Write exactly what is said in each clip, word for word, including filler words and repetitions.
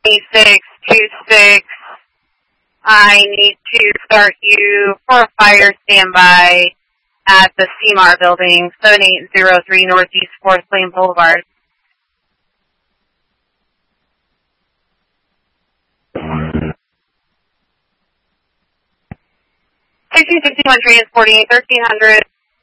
six two six. I need to start you for a fire standby at the C M A R building, seven eight zero three Northeast fourth Lane Boulevard. sixteen sixty-one transporting thirteen hundred.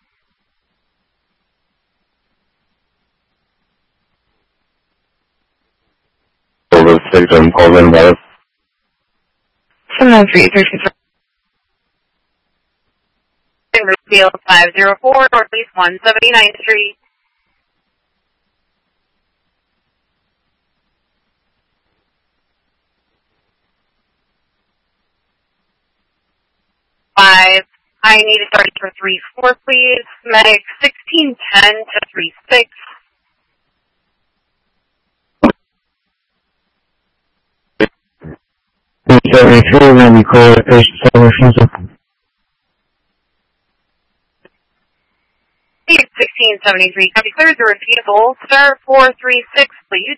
Over six on Coleman Road. seven nine three thirteen. Field five zero four Northeast one seventy-ninth Street. Five. I need to start for three four, please. Medic sixteen ten to three six. seventy-three, when we call it patient refusal. sixteen seventy-three, copy cleared the refusal. Start four three six, please.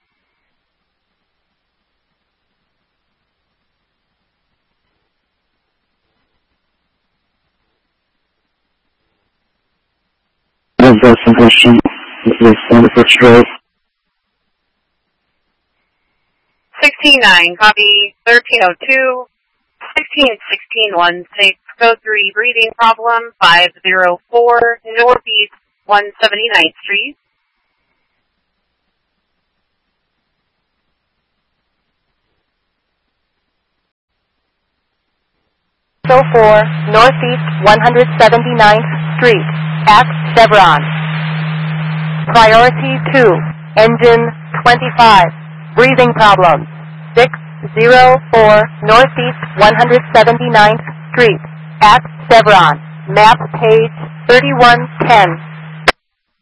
I've got some question. This is Thunderfoot Drive. sixteen nine, copy thirteen oh two. sixteen sixteen one six, code three, breathing problem, five zero four, Northeast one seventy-ninth Street. So four, Northeast one seventy-ninth Street, at Chevron. Priority two, engine twenty-five, breathing problem, six zero four, Northeast one seventy-ninth Street, at Chevron. Map page thirty-one ten.